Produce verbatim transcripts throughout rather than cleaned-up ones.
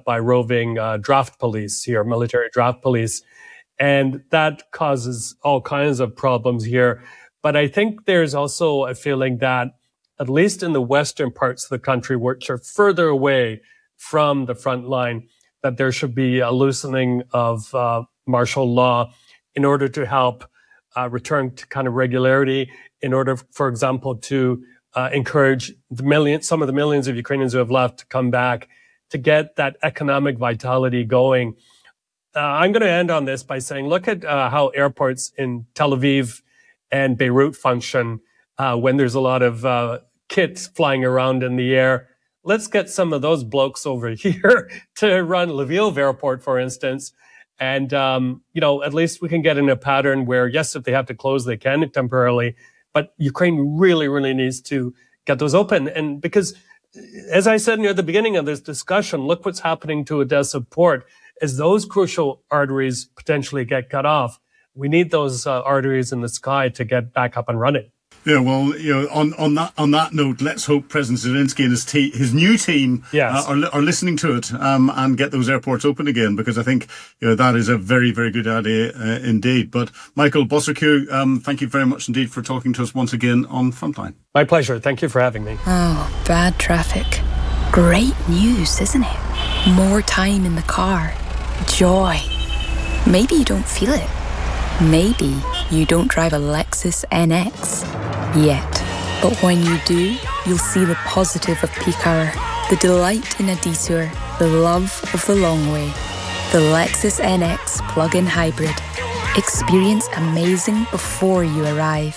by roving uh, draft police here, military draft police. And that causes all kinds of problems here. But I think there's also a feeling that, at least in the western parts of the country, which are further away from the front line, that there should be a loosening of uh, martial law in order to help uh, return to kind of regularity, in order, for example, to uh, encourage the million, some of the millions of Ukrainians who have left to come back, to get that economic vitality going. Uh, I'm going to end on this by saying, look at uh, how airports in Tel Aviv and Beirut function uh, when there's a lot of uh, kits flying around in the air. Let's get some of those blokes over here to run Lviv Airport, for instance. And, um, you know, at least we can get in a pattern where, yes, if they have to close, they can temporarily. But Ukraine really, really needs to get those open. And because, as I said near the beginning of this discussion, look what's happening to Odessa Port. As those crucial arteries potentially get cut off, we need those uh, arteries in the sky to get back up and running. Yeah, well, you know, on, on that on that note, let's hope President Zelensky and his te- his new team yes. uh, are are listening to it um, and get those airports open again, because I think, you know, that is a very, very good idea uh, indeed. But Michael Bosserque, um, thank you very much indeed for talking to us once again on Frontline. My pleasure. Thank you for having me. Oh, bad traffic. Great news, isn't it? More time in the car. Joy. Maybe you don't feel it. Maybe you don't drive a Lexus N X yet. But when you do, you'll see the positive of peak hour, the delight in a detour, the love of the long way. The Lexus N X plug-in hybrid. Experience amazing before you arrive.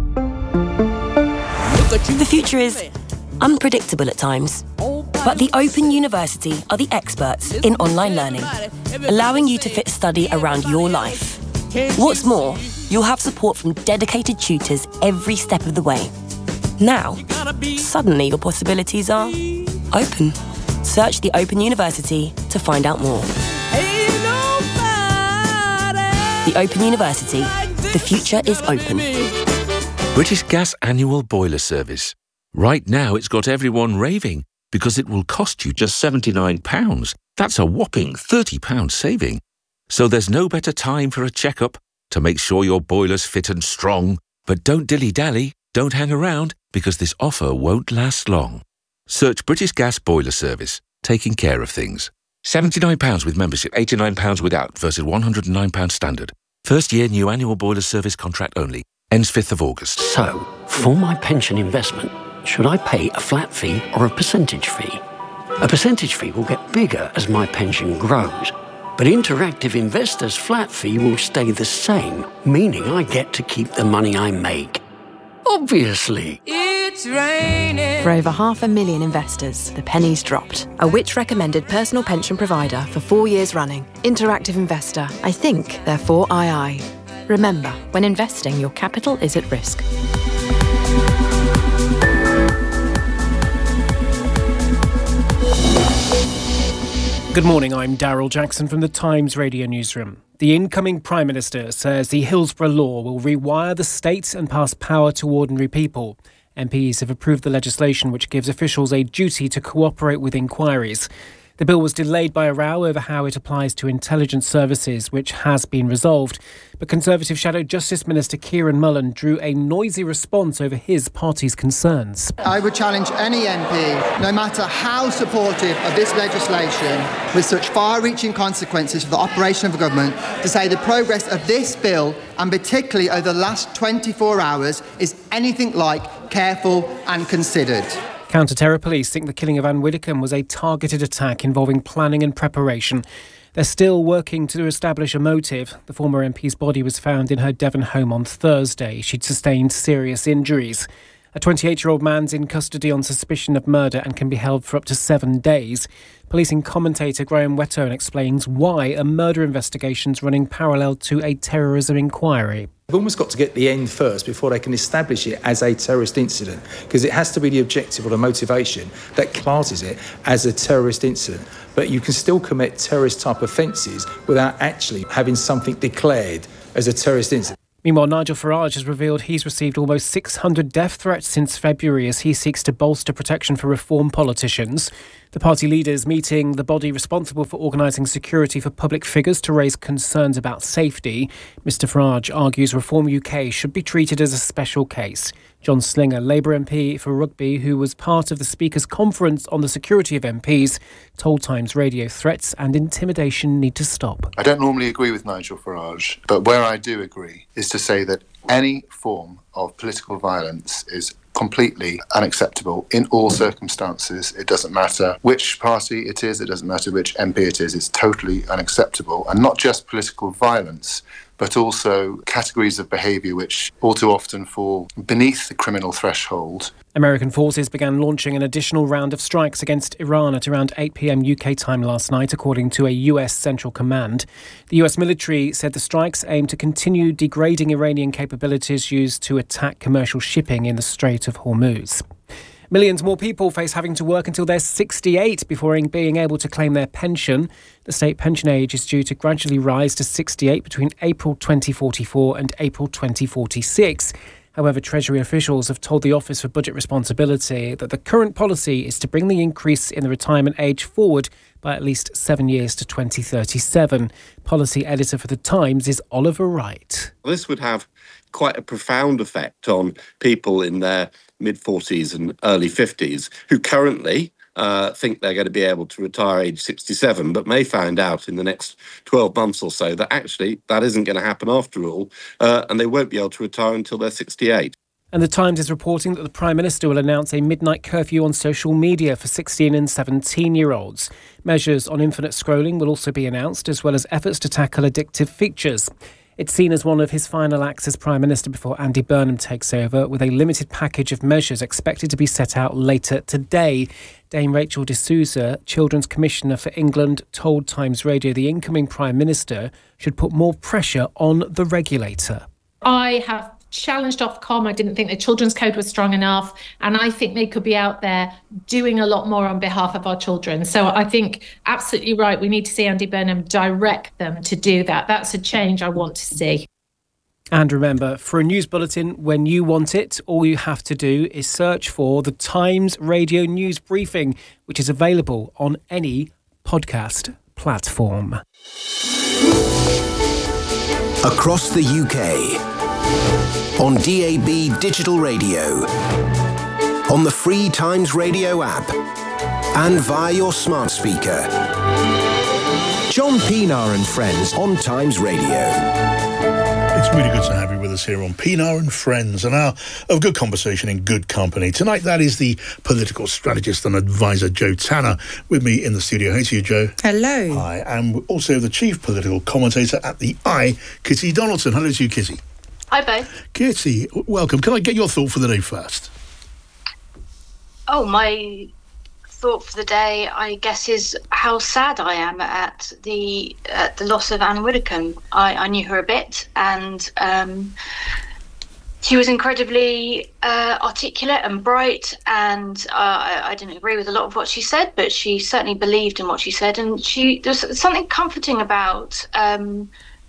The future is unpredictable at times, but the Open University are the experts in online learning, allowing you to fit study around your life. What's more, you'll have support from dedicated tutors every step of the way. Now, suddenly your possibilities are open. Search the Open University to find out more. The Open University. The future is open. British Gas Annual Boiler Service. Right now it's got everyone raving because it will cost you just seventy-nine pounds. That's a whopping thirty pounds saving. So there's no better time for a checkup to make sure your boiler's fit and strong. But don't dilly-dally, don't hang around, because this offer won't last long. Search British Gas Boiler Service, taking care of things. seventy-nine pounds with membership, eighty-nine pounds without versus one hundred and nine pounds standard. First year new annual boiler service contract only. Ends fifth of August. So, for my pension investment, should I pay a flat fee or a percentage fee? A percentage fee will get bigger as my pension grows. But Interactive Investor's flat fee will stay the same, meaning I get to keep the money I make. Obviously. It's raining. For over half a million investors, the penny's dropped. A Which-recommended personal pension provider for four years running. Interactive Investor. I think, therefore I I. Remember, when investing, your capital is at risk. Good morning, I'm Daryl Jackson from the Times Radio Newsroom. The incoming Prime Minister says the Hillsborough Law will rewire the state and pass power to ordinary people. M Ps have approved the legislation which gives officials a duty to cooperate with inquiries. The bill was delayed by a row over how it applies to intelligence services, which has been resolved. But Conservative Shadow Justice Minister Kieran Mullen drew a noisy response over his party's concerns. I would challenge any M P, no matter how supportive of this legislation, with such far-reaching consequences for the operation of a government, to say the progress of this bill, and particularly over the last twenty-four hours, is anything like careful and considered. Counter-terror police think the killing of Anne Widdecombe was a targeted attack involving planning and preparation. They're still working to establish a motive. The former M P's body was found in her Devon home on Thursday. She'd sustained serious injuries. A twenty-eight-year-old man's in custody on suspicion of murder and can be held for up to seven days. Policing commentator Graham Whettone explains why a murder investigation's running parallel to a terrorism inquiry. They've almost got to get the end first before they can establish it as a terrorist incident, because it has to be the objective or the motivation that classes it as a terrorist incident. But you can still commit terrorist-type offences without actually having something declared as a terrorist incident. Meanwhile, Nigel Farage has revealed he's received almost six hundred death threats since February as he seeks to bolster protection for Reform politicians. The party leaders meeting the body responsible for organising security for public figures to raise concerns about safety. Mister Farage argues Reform U K should be treated as a special case. John Slinger, Labour M P for Rugby, who was part of the Speaker's conference on the security of M Ps, told Times Radio threats and intimidation need to stop. I don't normally agree with Nigel Farage, but where I do agree is to say that any form of political violence is completely unacceptable in all circumstances. It doesn't matter which party it is, it doesn't matter which M P it is, it's totally unacceptable. And not just political violence, but also categories of behaviour which all too often fall beneath the criminal threshold. American forces began launching an additional round of strikes against Iran at around eight p.m. U K time last night, according to a U S Central Command. The U S military said the strikes aim to continue degrading Iranian capabilities used to attack commercial shipping in the Strait of Hormuz. Millions more people face having to work until they're sixty-eight before being able to claim their pension. The state pension age is due to gradually rise to sixty-eight between April twenty forty-four and April twenty forty-six. However, Treasury officials have told the Office for Budget Responsibility that the current policy is to bring the increase in the retirement age forward by at least seven years to twenty thirty-seven. Policy editor for The Times is Oliver Wright. This would have quite a profound effect on people in their mid-forties and early fifties who currently uh, think they're going to be able to retire age sixty-seven, but may find out in the next twelve months or so that actually that isn't going to happen after all, uh, and they won't be able to retire until they're sixty-eight. And The Times is reporting that the Prime Minister will announce a midnight curfew on social media for sixteen and seventeen-year-olds. Measures on infinite scrolling will also be announced, as well as efforts to tackle addictive features. It's seen as one of his final acts as Prime Minister before Andy Burnham takes over, with a limited package of measures expected to be set out later today. Dame Rachel D'Souza, Children's Commissioner for England, told Times Radio the incoming Prime Minister should put more pressure on the regulator. I have challenged Ofcom. I didn't think the Children's Code was strong enough, and I think they could be out there doing a lot more on behalf of our children. So I think absolutely right, we need to see Andy Burnham direct them to do that. That's a change I want to see. And remember, for a news bulletin when you want it, all you have to do is search for the Times Radio News Briefing, which is available on any podcast platform. Across the U K, on D A B digital radio, on the free Times Radio app, and via your smart speaker. John Pienaar and Friends on Times Radio. It's really good to have you with us here on Pienaar and Friends, an hour of good conversation in good company. Tonight, that is the political strategist and advisor Jo Tanner with me in the studio. Hey to you, Jo. Hello. Hi, and also the chief political commentator at the Eye, Kitty Donaldson. Hello to you, Kitty. Hi, both. Kitty, welcome. Can I get your thought for the day first? Oh, my thought for the day, I guess, is how sad I am at the at the loss of Anne Widdecombe. I, I knew her a bit, and um, she was incredibly uh, articulate and bright, and uh, I, I didn't agree with a lot of what she said, but she certainly believed in what she said, and she there's something comforting about um,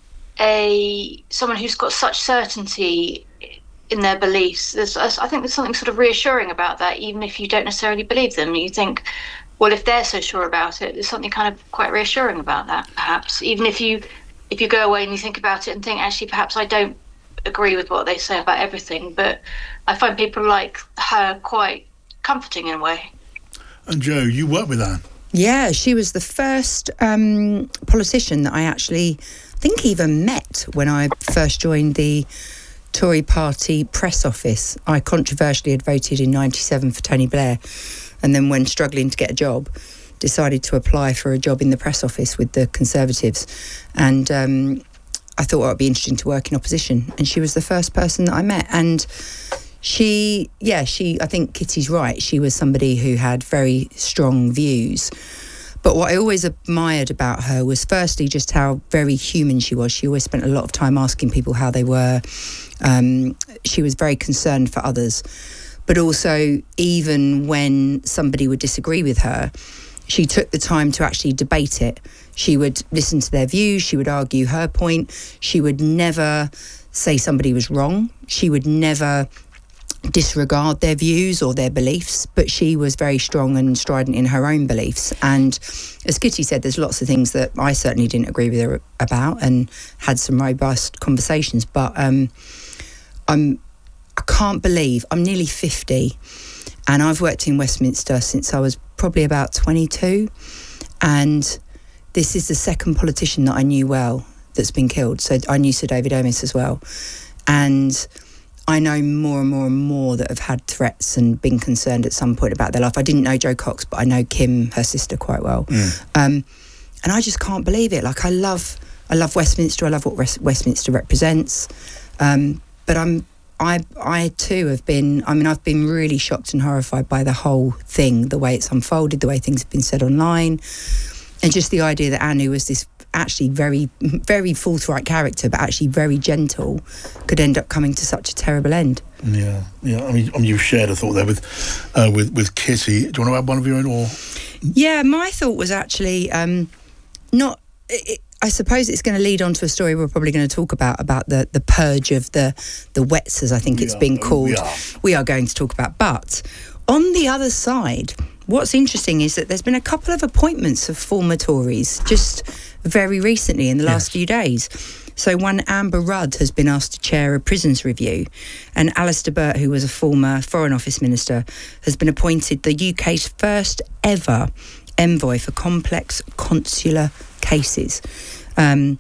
a someone who's got such certainty in their beliefs. There's, I think there's something sort of reassuring about that, even if you don't necessarily believe them. You think, well, if they're so sure about it, there's something kind of quite reassuring about that, perhaps. Even if you if you go away and you think about it and think, actually, perhaps I don't agree with what they say about everything, but I find people like her quite comforting in a way. And Jo, you work with Anne. Yeah, she was the first um, politician that I actually think even met when I first joined the Tory party press office. I controversially had voted in ninety-seven for Tony Blair, and then when struggling to get a job, decided to apply for a job in the press office with the Conservatives. And um, I thought it would be interesting to work in opposition. And she was the first person that I met. And she, yeah, she, I think Kitty's right. She was somebody who had very strong views. But what I always admired about her was firstly just how very human she was. She always spent a lot of time asking people how they were. Um, she was very concerned for others. But also, even when somebody would disagree with her, she took the time to actually debate it. She would listen to their views. She would argue her point. She would never say somebody was wrong. She would never disregard their views or their beliefs, but she was very strong and strident in her own beliefs. And as Kitty said, there's lots of things that I certainly didn't agree with her about and had some robust conversations. But um, I'm, I can't believe I'm nearly fifty and I've worked in Westminster since I was probably about twenty-two. And this is the second politician that I knew well that's been killed. So I knew Sir David Omis as well. And I know more and more and more that have had threats and been concerned at some point about their life. I didn't know Jo Cox, but I know Kim, her sister, quite well. Mm. Um, and I just can't believe it. Like, I love I love Westminster. I love what West- Westminster represents. Um, but I'm, I, I too have been, I mean, I've been really shocked and horrified by the whole thing, the way it's unfolded, the way things have been said online. And just the idea that Anu was this actually very, very forthright character, but actually very gentle, could end up coming to such a terrible end. Yeah, yeah. I mean, I mean you've shared a thought there with, uh, with with Kitty. Do you want to add one of your own? Or yeah, my thought was actually um, not. It, I suppose it's going to lead on to a story we're probably going to talk about about the the purge of the the Wets, as I think it's been called. We are. we are going to talk about, but on the other side, what's interesting is that there's been a couple of appointments of former Tories just very recently in the last yes. few days. So one, Amber Rudd, has been asked to chair a prisons review, and Alistair Burt, who was a former Foreign Office Minister, has been appointed the U K's first ever envoy for complex consular cases. Um,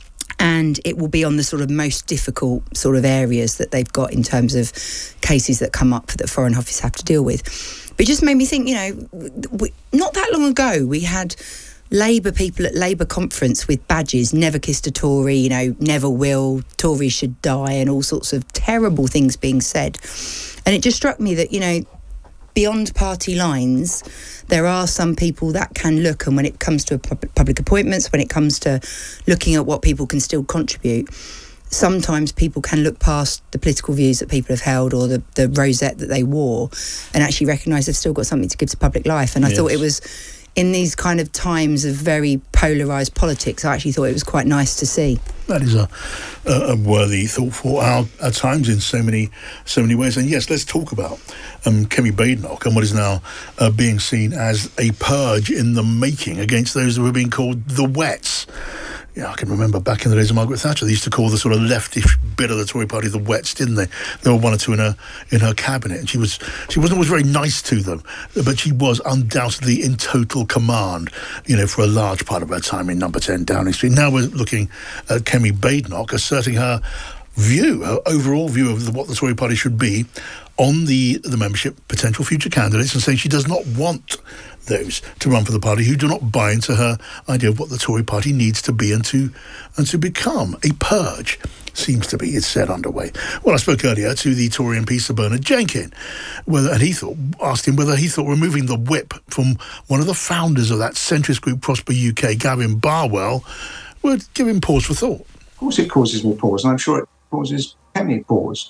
and it will be on the sort of most difficult sort of areas that they've got in terms of cases that come up that Foreign Office have to deal with. But it just made me think, you know, we, not that long ago we had Labour people at Labour conference with badges, never kissed a Tory, you know, never will, Tories should die, and all sorts of terrible things being said. And it just struck me that, you know, beyond party lines, there are some people that can look, and when it comes to public appointments, when it comes to looking at what people can still contribute, sometimes people can look past the political views that people have held or the, the rosette that they wore and actually recognise they've still got something to give to public life. And I yes. thought it was, in these kind of times of very polarised politics, I actually thought it was quite nice to see. That is a, a worthy thought for our, our times in so many so many ways. And yes, let's talk about um, Kemi Badenoch and what is now uh, being seen as a purge in the making against those who are being called the Wets. Yeah, I can remember back in the days of Margaret Thatcher, they used to call the sort of leftish bit of the Tory party the Wets, didn't they? There were one or two in her in her cabinet, and she was she wasn't always very nice to them, but she was undoubtedly in total command, you know, for a large part of her time in Number ten Downing Street. Now we're looking at Kemi Badenoch asserting her view, her overall view of the, what the Tory party should be on the the membership potential future candidates, and saying she does not want those to run for the party who do not buy into her idea of what the Tory party needs to be and to and to become. A purge seems to be, it's said, underway. Well, I spoke earlier to the Tory M P Sir Bernard Jenkin, whether, and he thought asked him whether he thought removing the whip from one of the founders of that centrist group, Prosper U K, Gavin Barwell, would give him pause for thought. Of course it causes me pause, and I'm sure it causes Kemi pause.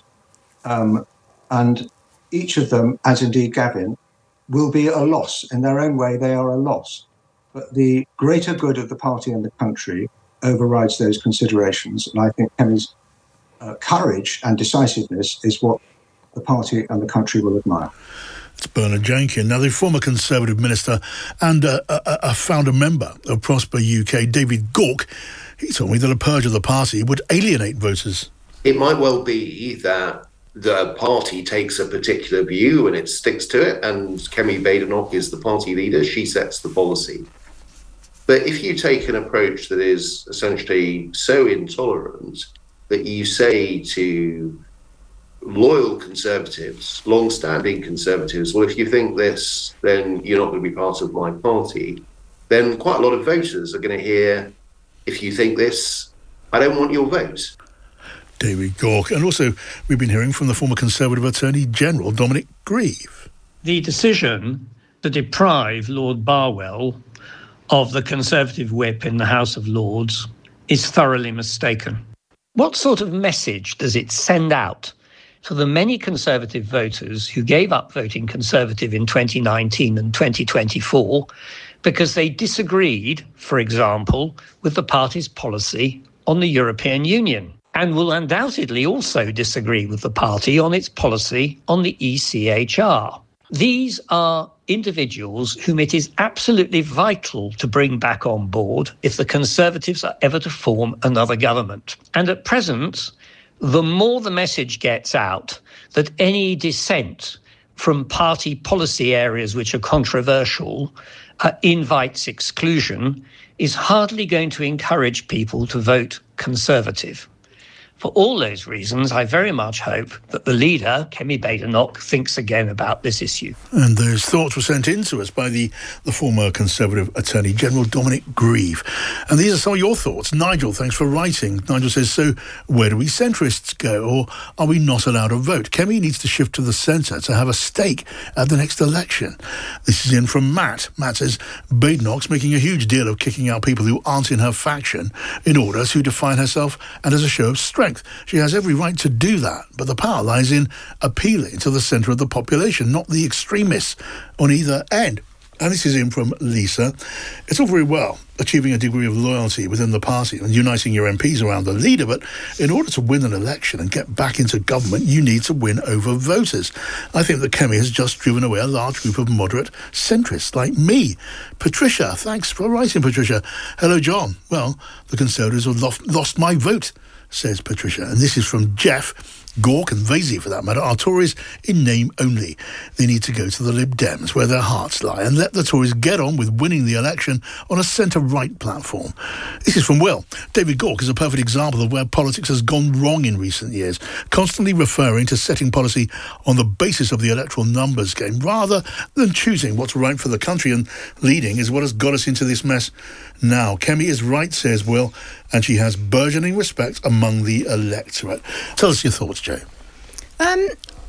Um, and each of them, as indeed Gavin, will be a loss. In their own way, they are a loss. But the greater good of the party and the country overrides those considerations. And I think Kemi's uh, courage and decisiveness is what the party and the country will admire. It's Bernard Jenkin. Now, the former Conservative minister and a, a, a founder member of Prosper U K, David Gauke, he told me that a purge of the party would alienate voters. It might well be that the party takes a particular view and it sticks to it, and Kemi Badenoch is the party leader. She sets the policy. But if you take an approach that is essentially so intolerant that you say to loyal Conservatives, long-standing Conservatives, well, if you think this, then you're not going to be part of my party, then quite a lot of voters are going to hear, if you think this, I don't want your vote. David Gauke. And also, we've been hearing from the former Conservative Attorney General, Dominic Grieve. The decision to deprive Lord Barwell of the Conservative whip in the House of Lords is thoroughly mistaken. What sort of message does it send out to the many Conservative voters who gave up voting Conservative in twenty nineteen and twenty twenty-four because they disagreed, for example, with the party's policy on the European Union? and will undoubtedly also disagree with the party on its policy on the E C H R. These are individuals whom it is absolutely vital to bring back on board if the Conservatives are ever to form another government. And at present, the more the message gets out that any dissent from party policy areas which are controversial uh, invites exclusion, is hardly going to encourage people to vote Conservative. For all those reasons, I very much hope that the leader, Kemi Badenoch, thinks again about this issue. And those thoughts were sent in to us by the, the former Conservative Attorney General, Dominic Grieve. And these are some of your thoughts. Nigel, thanks for writing. Nigel says, so where do we centrists go, or are we not allowed to vote? Kemi needs to shift to the centre to have a stake at the next election. This is in from Matt. Matt says, Badenoch's making a huge deal of kicking out people who aren't in her faction in order to define herself and as a show of strength. She has every right to do that, but the power lies in appealing to the centre of the population, not the extremists on either end. And this is in from Lisa. It's all very well achieving a degree of loyalty within the party and uniting your M Ps around the leader, but in order to win an election and get back into government, you need to win over voters. I think that Kemi has just driven away a large group of moderate centrists like me. Patricia, thanks for writing, Patricia. Hello, John. Well, the Conservatives have lost, lost my vote, says Patricia. And this is from Jeff. Gawke and Vasey, for that matter, are Tories in name only. They need to go to the Lib Dems, where their hearts lie, and let the Tories get on with winning the election on a centre-right platform. This is from Will. David Gawke is a perfect example of where politics has gone wrong in recent years, constantly referring to setting policy on the basis of the electoral numbers game, rather than choosing what's right for the country, and leading is what has got us into this mess now. Kemi is right, says Will, and she has burgeoning respect among the electorate. Tell us your thoughts, Joe. Um,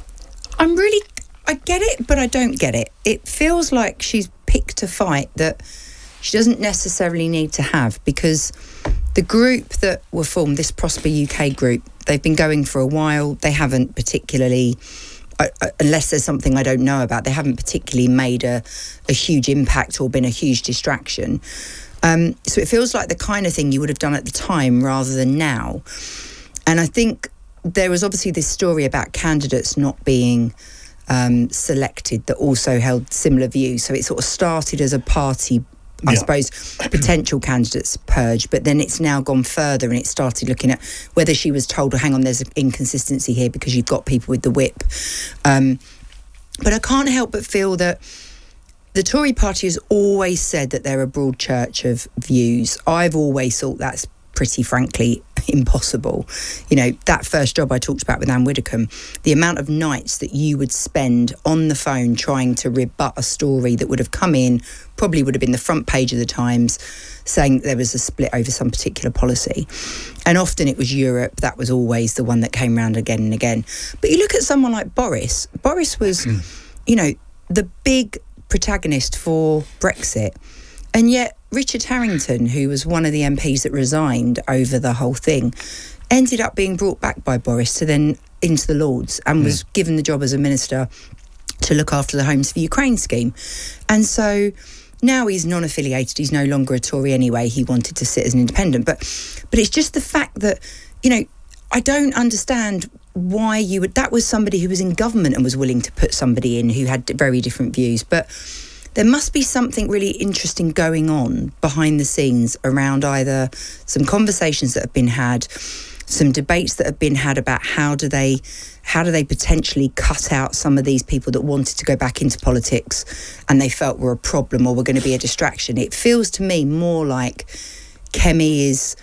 I'm really... I get it, but I don't get it. It feels like she's picked a fight that she doesn't necessarily need to have, because the group that were formed, this Prosper U K group, they've been going for a while. They haven't particularly... Uh, unless there's something I don't know about, they haven't particularly made a, a huge impact or been a huge distraction. Um, so it feels like the kind of thing you would have done at the time rather than now. And I think there was obviously this story about candidates not being um, selected that also held similar views. So it sort of started as a party, I yeah. suppose, potential candidates purge, but then it's now gone further and it started looking at whether she was told, oh, hang on, there's an inconsistency here because you've got people with the whip. Um, but I can't help but feel that the Tory party has always said that they're a broad church of views. I've always thought that's pretty frankly impossible. You know, that first job I talked about with Anne Widdecombe, the amount of nights that you would spend on the phone trying to rebut a story that would have come in, probably would have been the front page of the Times, saying there was a split over some particular policy. And often it was Europe, that was always the one that came round again and again. But you look at someone like Boris. Boris was, you know, the big protagonist for Brexit. And yet Richard Harrington, who was one of the M Ps that resigned over the whole thing, ended up being brought back by Boris to then into the Lords and was mm. given the job as a minister to look after the Homes for Ukraine scheme. And so now he's non-affiliated, he's no longer a Tory anyway, he wanted to sit as an independent. But but it's just the fact that, you know, I don't understand why you would... That was somebody who was in government and was willing to put somebody in who had very different views. But there must be something really interesting going on behind the scenes around either some conversations that have been had, some debates that have been had about how do they how do they potentially cut out some of these people that wanted to go back into politics and they felt were a problem or were going to be a distraction. It feels to me more like Kemi is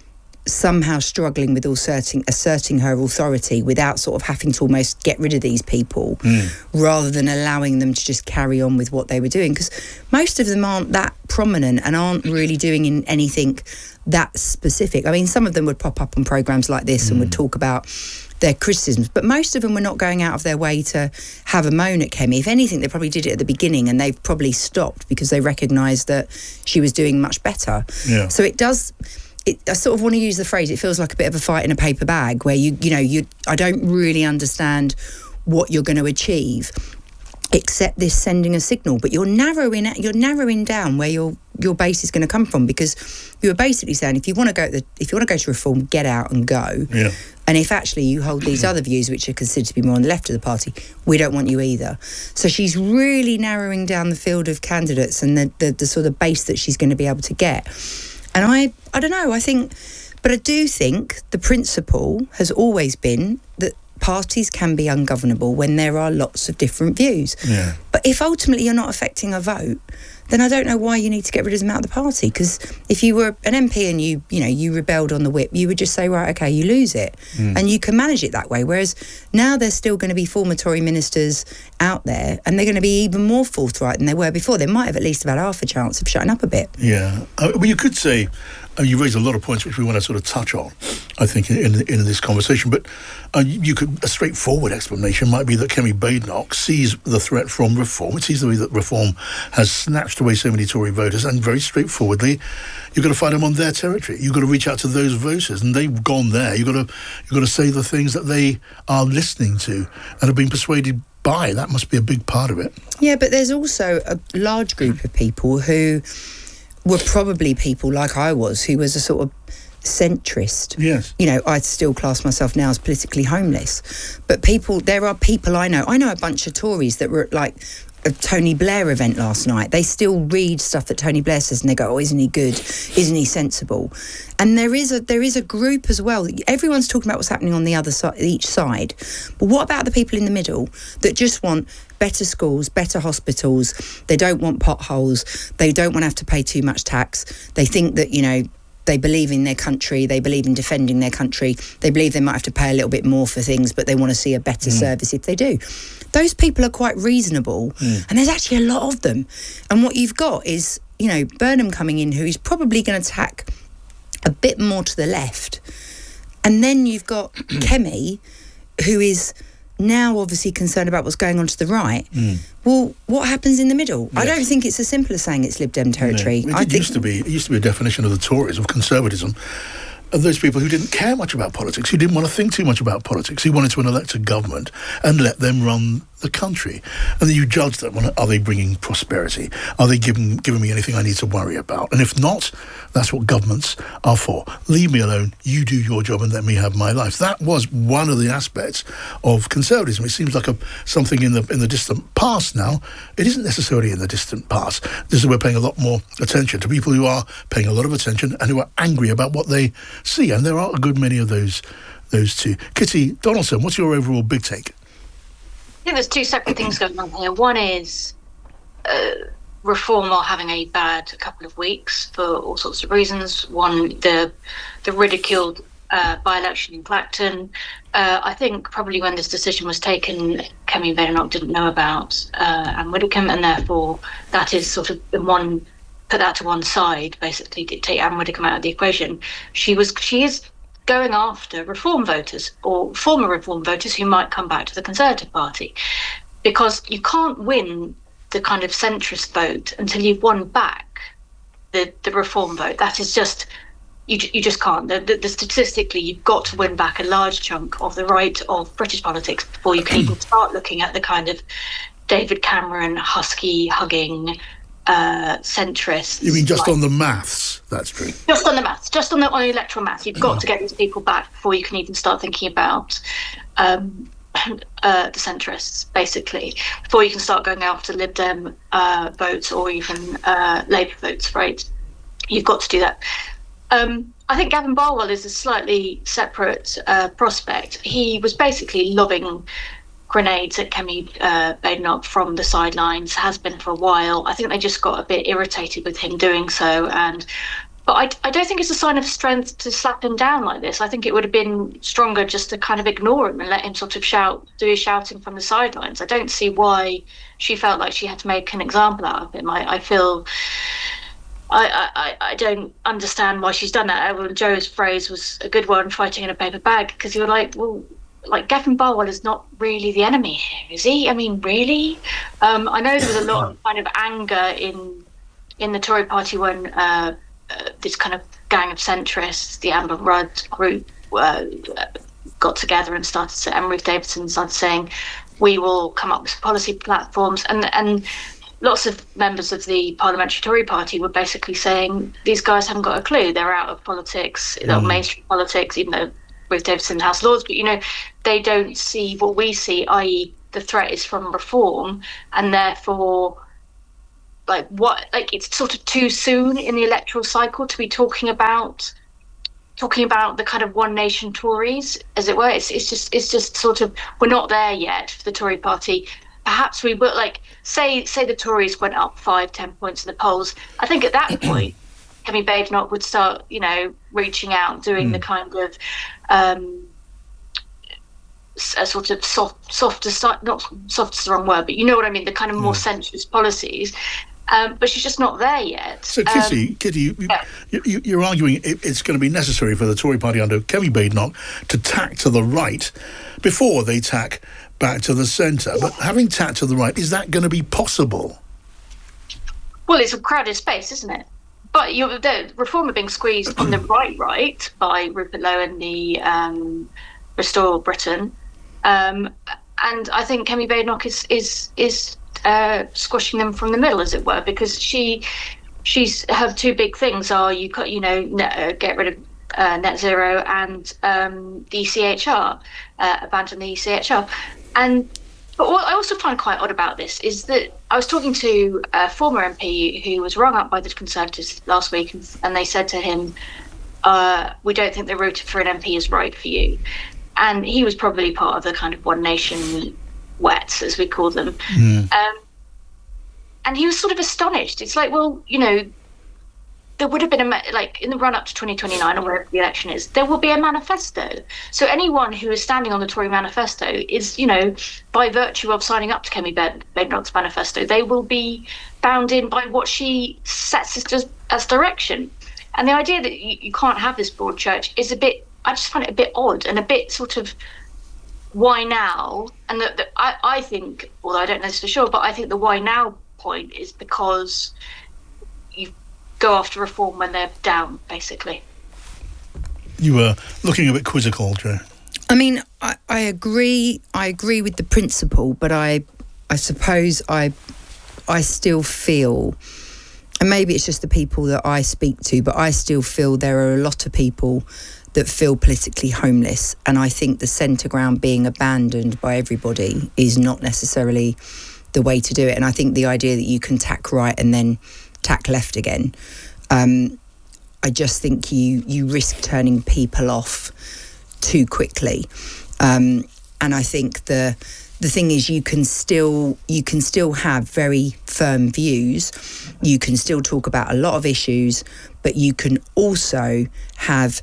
somehow struggling with asserting, asserting her authority without sort of having to almost get rid of these people mm. rather than allowing them to just carry on with what they were doing, because most of them aren't that prominent and aren't really doing in anything that specific. I mean, some of them would pop up on programmes like this mm. and would talk about their criticisms, but most of them were not going out of their way to have a moan at Kemi. If anything, they probably did it at the beginning and they've probably stopped because they recognised that she was doing much better. Yeah. So it does... It, I sort of want to use the phrase, it feels like a bit of a fight in a paper bag where, you you know, you I don't really understand what you're going to achieve. accept this sending a signal, but you're narrowing you're narrowing down where your your base is going to come from, because you were basically saying if you want to go to the, if you want to go to reform, get out and go. Yeah. And if actually you hold these other views, which are considered to be more on the left of the party, we don't want you either. So she's really narrowing down the field of candidates and the, the, the sort of base that she's going to be able to get. And I, I don't know, I think, but I do think the principle has always been that parties can be ungovernable when there are lots of different views. Yeah. But if ultimately you're not affecting a vote, then I don't know why you need to get rid of them out of the party. Because if you were an M P and you, you know, you rebelled on the whip, you would just say, right, okay, you lose it. Mm. And you can manage it that way. Whereas now there's still going to be former Tory ministers out there, and they're going to be even more forthright than they were before. They might have at least had half a chance of shutting up a bit. Yeah. Uh, well, you could say, uh, you raised a lot of points which we want to sort of touch on, I think, in, in, in this conversation. But uh, you could, a straightforward explanation might be that Kemi Badenoch sees the threat from reform. It sees the way that reform has snatched away so many Tory voters, and very straightforwardly, you've got to fight them on their territory. You've got to reach out to those voters, and they've gone there. You've got to, you've got to say the things that they are listening to and have been persuaded by. That must be a big part of it. Yeah, but there's also a large group of people who were probably people like I was, who was a sort of centrist. Yes. You know, I still class myself now as politically homeless. But people, there are people I know. I know a bunch of Tories that were at, like, a Tony Blair event last night. They still read stuff that Tony Blair says and they go, oh, isn't he good? Isn't he sensible? And there is a there is a group as well. Everyone's talking about what's happening on the other side, each side. But what about the people in the middle that just want better schools, better hospitals? They don't want potholes. They don't want to have to pay too much tax. They think that, you know, they believe in their country, they believe in defending their country, they believe they might have to pay a little bit more for things, but they want to see a better mm. service if they do. Those people are quite reasonable, mm. and there's actually a lot of them. And what you've got is, you know, Burnham coming in, who is probably going to tack a bit more to the left. And then you've got Kemi, who is now obviously concerned about what's going on to the right. Mm. Well, what happens in the middle? Yes. I don't think it's as simple as saying it's Lib Dem territory. No. It I think... used to be. It used to be a definition of the Tories, of conservatism, of those people who didn't care much about politics, who didn't want to think too much about politics, who wanted to elect a government and let them run the country. And then you judge them on, are they bringing prosperity? Are they giving giving me anything I need to worry about? And if not, that's what governments are for. Leave me alone, you do your job and let me have my life. That was one of the aspects of conservatism. It seems like a something in the in the distant past now. It isn't necessarily in the distant past. This is we're paying a lot more attention to people who are paying a lot of attention and who are angry about what they see. And there are a good many of those those too. Kitty Donaldson, what's your overall big take? I think there's two separate things going on here. One is uh, Reform are having a bad couple of weeks for all sorts of reasons. One, the the ridiculed uh, by-election in Clacton. Uh, I think probably when this decision was taken, Kemi Badenoch didn't know about uh, Anne Widdecombe, and therefore that is sort of in one, put that to one side, basically take Anne Widdecombe out of the equation. She was, she is going after Reform voters or former Reform voters who might come back to the Conservative Party, because you can't win the kind of centrist vote until you've won back the, the Reform vote. That is just, you you just can't. The, the, the statistically, you've got to win back a large chunk of the right of British politics before you can even start looking at the kind of David Cameron, husky hugging uh, centrists. You mean just like, on the maths? That's true. Just on the maths, just on the on the electoral maths. You've got to get these people back before you can even start thinking about um, uh, the centrists, basically, before you can start going after Lib Dem uh, votes or even uh, Labour votes, right? You've got to do that. Um, I think Gavin Barwell is a slightly separate uh, prospect. He was basically lobbing grenades at Kemi uh, Badenoch from the sidelines, has been for a while. I think they just got a bit irritated with him doing so. And but I, I don't think it's a sign of strength to slap him down like this. I think it would have been stronger just to kind of ignore him and let him sort of shout, do his shouting from the sidelines. I don't see why she felt like she had to make an example out of him. I, I feel... I, I, I don't understand why she's done that. Well, Joe's phrase was a good one, fighting in a paper bag, because you're like, well, like Gavin Barwell is not really the enemy here, is he? I mean, really? Um, I know there was a lot of kind of anger in in the Tory party when uh, uh, this kind of gang of centrists, the Amber Rudd group, uh, got together and started to, and Ruth Davidson started saying, we will come up with policy platforms. And and lots of members of the parliamentary Tory party were basically saying these guys haven't got a clue. They're out of politics, mm. mainstream politics, even though Ruth Davidson in the House of Lords, but you know, they don't see what we see, that is the threat is from reform, and therefore like what like it's sort of too soon in the electoral cycle to be talking about talking about the kind of one nation Tories, as it were. It's it's just it's just sort of, we're not there yet for the Tory party. Perhaps we will, like say say the Tories went up five, ten points in the polls. I think at that point Kemi Badenoch would start, you know, reaching out, doing mm. the kind of um, a sort of soft, softer, not soft is the wrong word, but you know what I mean, the kind of more yeah. centrist policies. Um, but she's just not there yet. So, Kitty, um, Kitty, you, yeah. you, you're arguing it, it's going to be necessary for the Tory party under Kemi Badenoch to tack to the right before they tack back to the centre. But having tacked to the right, is that going to be possible? Well, it's a crowded space, isn't it? But you're, the Reform are being squeezed on the right, right, by Rupert Lowe and the um, Restore Britain, um, and I think Kemi Badenoch is is is uh, squashing them from the middle, as it were, because she she's her two big things are you got you know net, uh, get rid of uh, net zero and um, the E C H R, uh, abandon the E C H R, and. But what I also find quite odd about this is that I was talking to a former M P who was rung up by the Conservatives last week, and, and they said to him, uh, we don't think the route for an M P is right for you. And he was probably part of the kind of One Nation wets, as we call them. Mm. Um, and he was sort of astonished. It's like, well, you know, there would have been, a like, in the run-up to twenty twenty-nine, or wherever the election is, there will be a manifesto. So anyone who is standing on the Tory manifesto is, you know, by virtue of signing up to Kemi Badenoch's manifesto, they will be bound in by what she sets as, as direction. And the idea that you, you can't have this broad church is a bit, I just find it a bit odd and a bit sort of, why now? And the, the, I, I think, although I don't know this for sure, but I think the why now point is because you go after reform when they're down, basically. You were looking a bit quizzical, Jo. I mean, I, I agree. I agree with the principle, but I, I suppose I, I still feel, and maybe it's just the people that I speak to, but I still feel there are a lot of people that feel politically homeless, and I think the centre ground being abandoned by everybody is not necessarily the way to do it. And I think the idea that you can tack right and then tack left again, um, I just think you you risk turning people off too quickly. Um, and I think the the thing is, you can still you can still have very firm views. You can still talk about a lot of issues, but you can also have,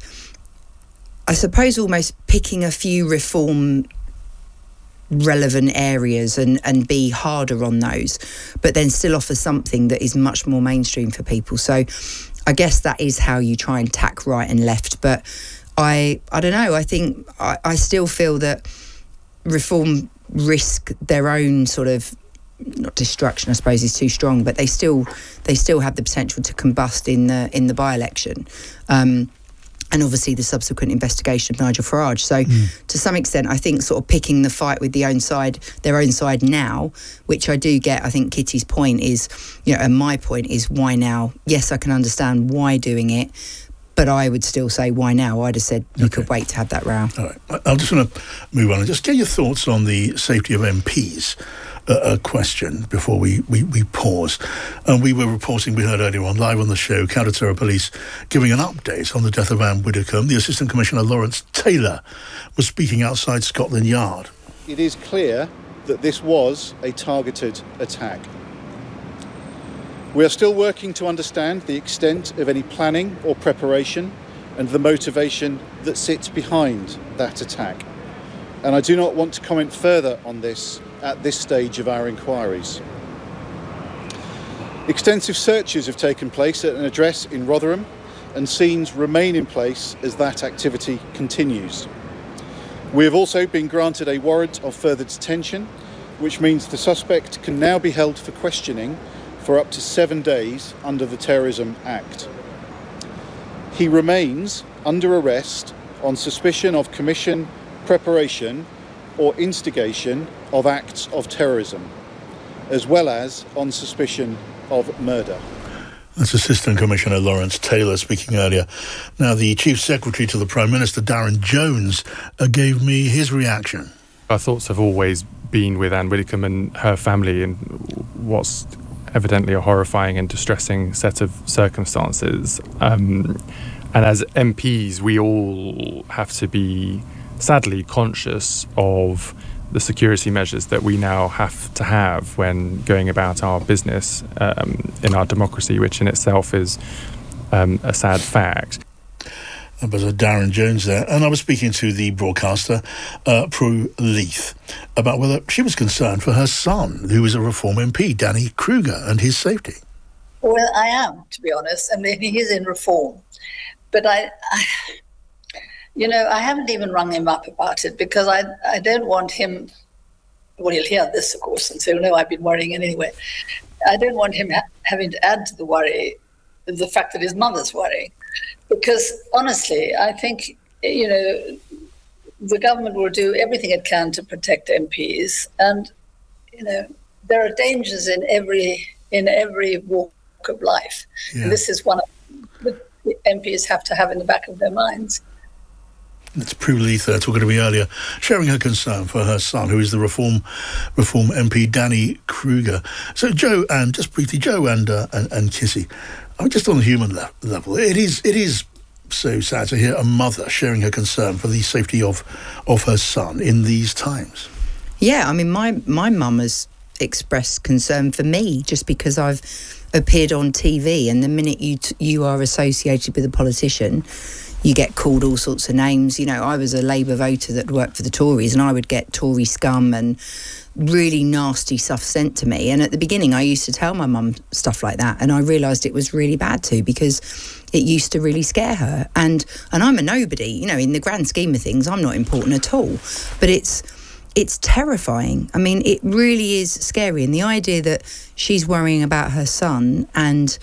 I suppose, almost picking a few reform relevant areas and and be harder on those, but then still offer something that is much more mainstream for people. So I guess that is how you try and tack right and left. But I I don't know, I think I, I still feel that reform risk their own sort of, not destruction I suppose is too strong, but they still they still have the potential to combust in the in the by-election. Um and obviously the subsequent investigation of Nigel Farage. So mm. to some extent, I think sort of picking the fight with the own side, their own side now, which I do get. I think Kitty's point is, you know, and my point is, why now? Yes, I can understand why doing it, but I would still say, why now? I'd have said you okay. could wait to have that row. All right. I'm just going to move on and just get your thoughts on the safety of M Ps. Uh, a question before we, we, we pause. And we were reporting, we heard earlier on, live on the show, Counter-Terror Police giving an update on the death of Anne Widdecombe. The Assistant Commissioner Lawrence Taylor was speaking outside Scotland Yard. It is clear that this was a targeted attack. We are still working to understand the extent of any planning or preparation and the motivation that sits behind that attack. And I do not want to comment further on this at this stage of our inquiries. Extensive searches have taken place at an address in Rotherham, and scenes remain in place as that activity continues. We have also been granted a warrant of further detention, which means the suspect can now be held for questioning for up to seven days under the Terrorism Act. He remains under arrest on suspicion of commission, preparation or instigation of acts of terrorism, as well as on suspicion of murder. That's Assistant Commissioner Lawrence Taylor speaking earlier. Now, the Chief Secretary to the Prime Minister, Darren Jones, uh, gave me his reaction. Our thoughts have always been with Anne Widdecombe and her family in what's evidently a horrifying and distressing set of circumstances. Um, and as M Ps, we all have to be sadly conscious of the security measures that we now have to have when going about our business um, in our democracy, which in itself is um, a sad fact. That was Darren Jones there. And I was speaking to the broadcaster, uh, Prue Leith, about whether she was concerned for her son, who is a Reform M P, Danny Kruger, and his safety. Well, I am, to be honest. I mean, he is in Reform. But I... I You know, I haven't even rung him up about it because I I don't want him, well, he'll hear this, of course, and say, well, no, I've been worrying anyway. I don't want him ha- having to add to the worry the fact that his mother's worrying. Because, honestly, I think, you know, the government will do everything it can to protect M Ps. And, you know, there are dangers in every in every walk of life. Yeah. And this is one of the M Ps have to have in the back of their minds. It's Prue Leith uh, talking to me earlier, sharing her concern for her son, who is the Reform Reform M P, Danny Kruger. So, Joe, and just briefly, Joe and uh, and, and Kissy, I mean, just on the human le- level, it is it is so sad to hear a mother sharing her concern for the safety of of her son in these times. Yeah, I mean, my my mum has expressed concern for me just because I've appeared on T V, and the minute you t- you are associated with a politician, you get called all sorts of names. You know, I was a Labour voter that worked for the Tories, and I would get Tory scum and really nasty stuff sent to me. And at the beginning, I used to tell my mum stuff like that, and I realised it was really bad too, because it used to really scare her. And and I'm a nobody, you know, in the grand scheme of things, I'm not important at all. But it's it's terrifying. I mean, it really is scary. And the idea that she's worrying about her son and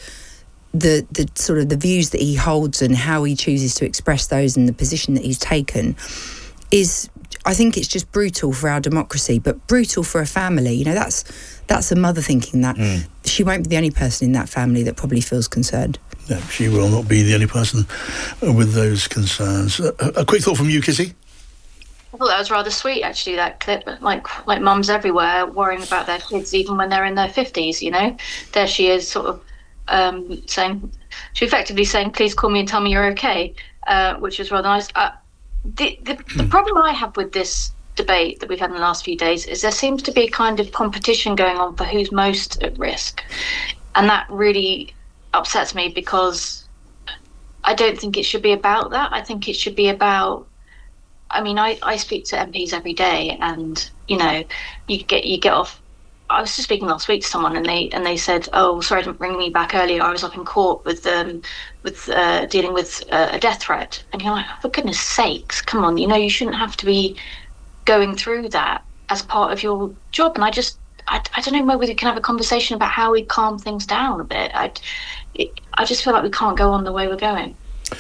the the sort of the views that he holds and how he chooses to express those and the position that he's taken is, I think it's just brutal for our democracy, but brutal for a family. You know, that's that's a mother thinking that. Mm. She won't be the only person in that family that probably feels concerned. No, she will not be the only person with those concerns. A, a quick thought from you, Kissy? I thought that was rather sweet, actually, that clip. Like, like mums everywhere worrying about their kids, even when they're in their fifties, you know? There she is, sort of, Um, saying, she effectively saying, please call me and tell me you're okay, uh, which is rather nice. Uh, the, the, the problem I have with this debate that we've had in the last few days is there seems to be a kind of competition going on for who's most at risk. And that really upsets me, because I don't think it should be about that. I think it should be about, I mean, I, I speak to M Ps every day, and, you know, you get you get off. I was just speaking last week to someone, and they and they said, "Oh, sorry, didn't bring me back earlier. I was up in court with um with uh, dealing with uh, a death threat." And you're like, "For goodness sakes, come on! You know, you shouldn't have to be going through that as part of your job." And I just, I, I don't know, maybe we can have a conversation about how we calm things down a bit. I, it, I just feel like we can't go on the way we're going.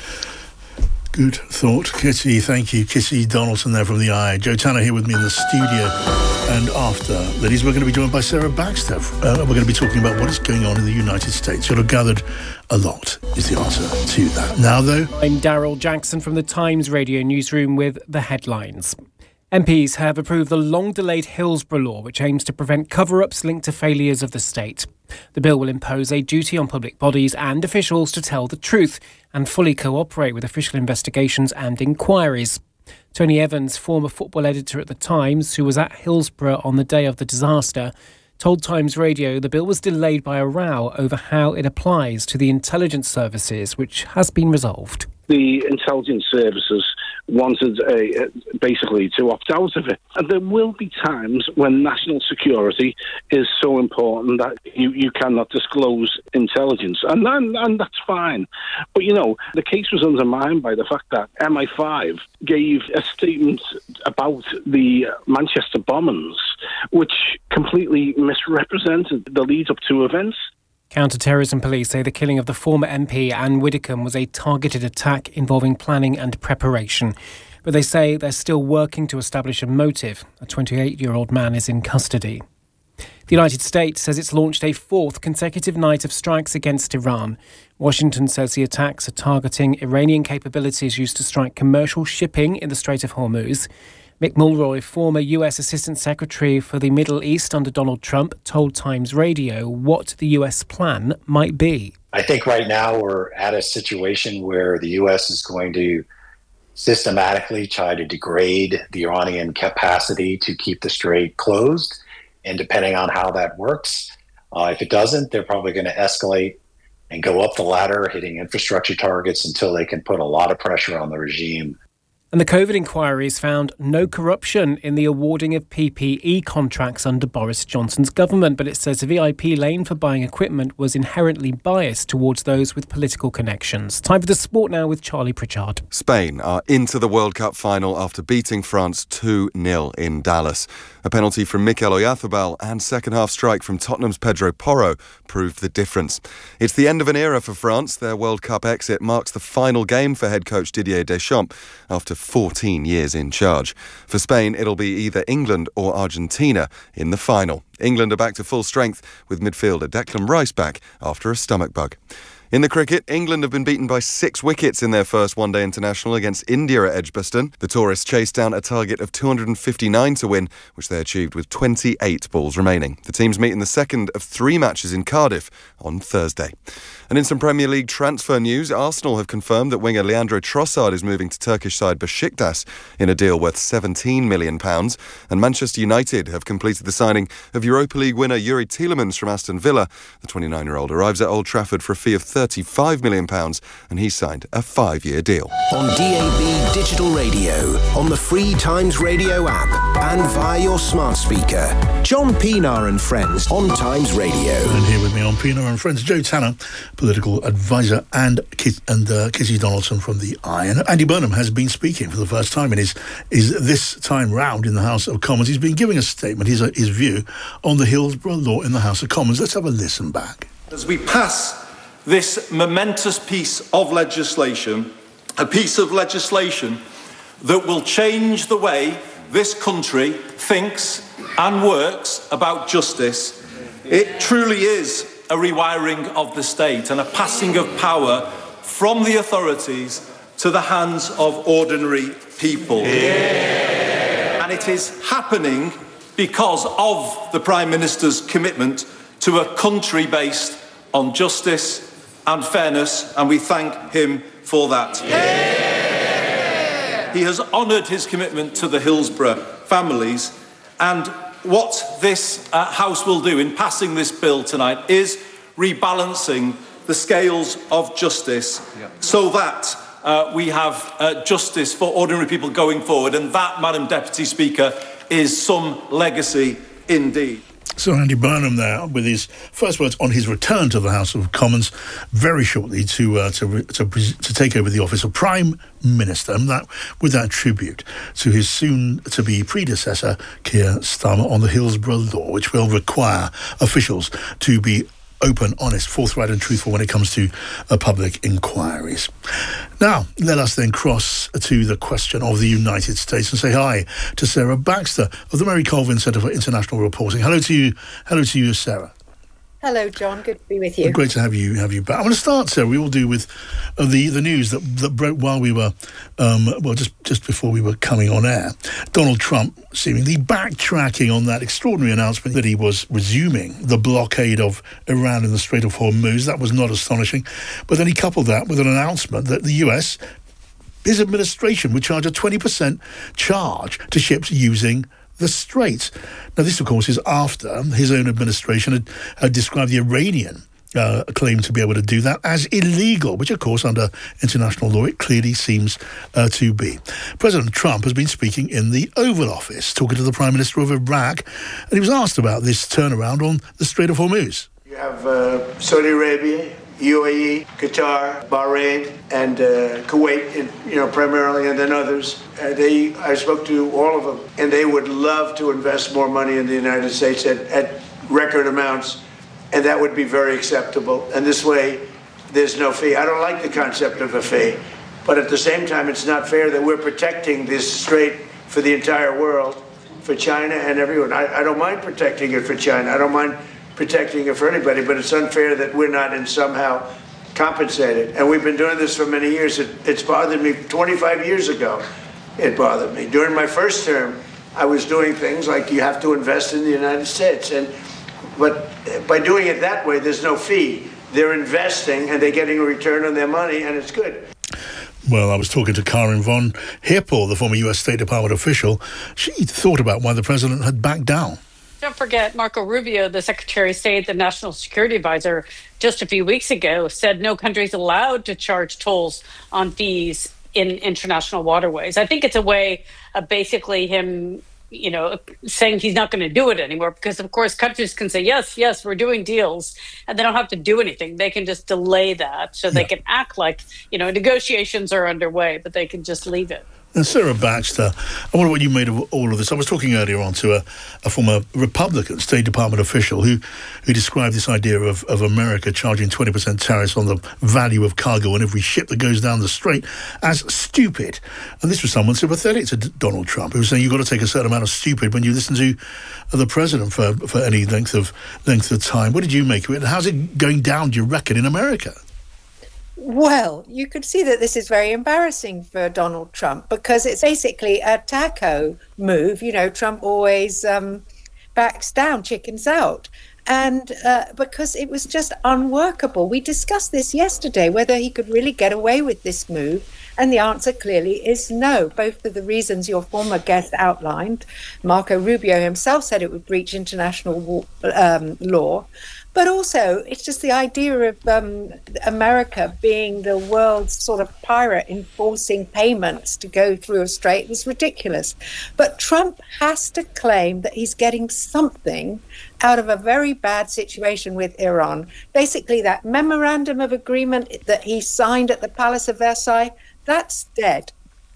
Good thought, Kissy. Thank you. Kissy Donaldson there from the Eye. Joe Tanner here with me in the studio. And after, ladies, we're going to be joined by Sarah Baxter. Uh, we're going to be talking about what is going on in the United States. You'll have gathered a lot is the answer to that. Now, though... I'm Daryl Jackson from the Times Radio newsroom with the headlines. M Ps have approved the long-delayed Hillsborough Law, which aims to prevent cover-ups linked to failures of the state. The bill will impose a duty on public bodies and officials to tell the truth and fully cooperate with official investigations and inquiries. Tony Evans, former football editor at The Times, who was at Hillsborough on the day of the disaster, told Times Radio the bill was delayed by a row over how it applies to the intelligence services, which has been resolved. The intelligence services wanted a, basically to opt out of it. And there will be times when national security is so important that you, you cannot disclose intelligence. And, and, and that's fine. But, you know, the case was undermined by the fact that M I five gave a statement about the Manchester bombings, which completely misrepresented the lead-up to events. Counter-terrorism police say the killing of the former M P Anne Widdecombe was a targeted attack involving planning and preparation. but they say they're still working to establish a motive. A twenty-eight-year-old man is in custody. The United States says it's launched a fourth consecutive night of strikes against Iran. Washington says the attacks are targeting Iranian capabilities used to strike commercial shipping in the Strait of Hormuz. Mick Mulroy, former U S Assistant Secretary for the Middle East under Donald Trump, told Times Radio what the U S plan might be. I think right now we're at a situation where the U S is going to systematically try to degrade the Iranian capacity to keep the strait closed. And depending on how that works, uh, if it doesn't, they're probably going to escalate and go up the ladder, hitting infrastructure targets until they can put a lot of pressure on the regime. And the COVID inquiries found no corruption in the awarding of P P E contracts under Boris Johnson's government, but it says the V I P lane for buying equipment was inherently biased towards those with political connections. Time for the sport now with Charlie Pritchard. Spain are into the World Cup final after beating France two nil in Dallas. A penalty from Mikel Oyarzabal and second-half strike from Tottenham's Pedro Porro proved the difference. It's the end of an era for France. Their World Cup exit marks the final game for head coach Didier Deschamps after fourteen years in charge. For Spain, it'll be either England or Argentina in the final. England are back to full strength with midfielder Declan Rice back after a stomach bug. In the cricket, England have been beaten by six wickets in their first one-day international against India at Edgbaston. The tourists chased down a target of two hundred fifty-nine to win, which they achieved with twenty-eight balls remaining. The teams meet in the second of three matches in Cardiff on Thursday. And in some Premier League transfer news, Arsenal have confirmed that winger Leandro Trossard is moving to Turkish side Besiktas in a deal worth seventeen million pounds. And Manchester United have completed the signing of Europa League winner Yuri Tielemans from Aston Villa. The twenty-nine-year-old arrives at Old Trafford for a fee of thirty-five million pounds, and he's signed a five-year deal. On D A B Digital Radio, on the free Times Radio app, and via your smart speaker. John Pienaar and Friends on Times Radio. And here with me on Pienaar and Friends, Joe Tanner, political advisor, and Kit, and uh, Kitty Donaldson from the I. And Andy Burnham has been speaking for the first time in his, his this time round in the House of Commons. He's been giving a statement, his, his view on the Hillsborough law in the House of Commons. Let's have a listen back. As we pass this momentous piece of legislation, a piece of legislation that will change the way this country thinks and works about justice, it truly is a rewiring of the state and a passing of power from the authorities to the hands of ordinary people. Yeah. And it is happening because of the Prime Minister's commitment to a country based on justice and fairness, and we thank him for that. Yeah. He has honoured his commitment to the Hillsborough families, and what this uh, House will do in passing this bill tonight is rebalancing the scales of justice yeah. so that uh, we have uh, justice for ordinary people going forward, and that, Madam Deputy Speaker, is some legacy indeed. So Andy Burnham there with his first words on his return to the House of Commons very shortly to uh, to, to to take over the office of Prime Minister, and that with that tribute to his soon-to-be predecessor Keir Starmer on the Hillsborough law, which will require officials to be open, honest, forthright and truthful when it comes to uh, public inquiries. Now, let us then cross to the question of the United States and say hi to Sarah Baxter of the Mary Colvin Centre for International Reporting. Hello to you, hello to you, Sarah. Hello, John. Good to be with you. Well, great to have you have you back. I want to start, Sarah. We all do with uh, the the news that that broke while we were, um, well, just just before we were coming on air. Donald Trump seemingly backtracking on that extraordinary announcement that he was resuming the blockade of Iran in the Strait of Hormuz. That was not astonishing, but then he coupled that with an announcement that the U S, his administration, would charge a twenty percent charge to ships using the Straits. Now, this, of course, is after his own administration had, had described the Iranian uh, claim to be able to do that as illegal, which, of course, under international law, it clearly seems uh, to be. President Trump has been speaking in the Oval Office, talking to the Prime Minister of Iraq, and he was asked about this turnaround on the Strait of Hormuz. You have uh, Saudi Arabia, U A E, Qatar, Bahrain, and uh, Kuwait, and, you know, primarily, and then others. Uh, they, I spoke to all of them, and they would love to invest more money in the United States at, at record amounts, and that would be very acceptable. And this way, there's no fee. I don't like the concept of a fee. But at the same time, it's not fair that we're protecting this strait for the entire world, for China and everyone. I, I don't mind protecting it for China. I don't mind protecting it for anybody, but it's unfair that we're not in somehow compensated. And we've been doing this for many years. It, it's bothered me twenty-five years ago. It bothered me. During my first term, I was doing things like you have to invest in the United States. And but by doing it that way, there's no fee. They're investing and they're getting a return on their money, and it's good. Well, I was talking to Karen von Hippel, the former U S State Department official. She thought about why the president had backed down. Don't forget, Marco Rubio, the Secretary of State, the National Security Advisor, just a few weeks ago said no country is allowed to charge tolls on fees in international waterways. I think it's a way of basically him, you know, saying he's not going to do it anymore, because, of course, countries can say, yes, yes, we're doing deals, and they don't have to do anything. They can just delay that, so they can act like, you know, negotiations are underway, but they can just leave it. And Sarah Baxter, I wonder what you made of all of this. I was talking earlier on to a, a former Republican State Department official who, who described this idea of, of America charging twenty percent tariffs on the value of cargo on every ship that goes down the strait as stupid. And this was someone sympathetic to D- Donald Trump, who was saying you've got to take a certain amount of stupid when you listen to the president for, for any length of length of time. What did you make of it? And how's it going down, do you reckon, in America? Well, you could see that this is very embarrassing for Donald Trump, because it's basically a taco move. You know, Trump always um, backs down, chickens out. And uh, because it was just unworkable. We discussed this yesterday, whether he could really get away with this move. And the answer clearly is no, both for the reasons your former guest outlined. Marco Rubio himself said it would breach international um, law. But also, it's just the idea of um, America being the world's sort of pirate enforcing payments to go through a strait was ridiculous. But Trump has to claim that he's getting something out of a very bad situation with Iran. Basically, that memorandum of agreement that he signed at the Palace of Versailles, that's dead.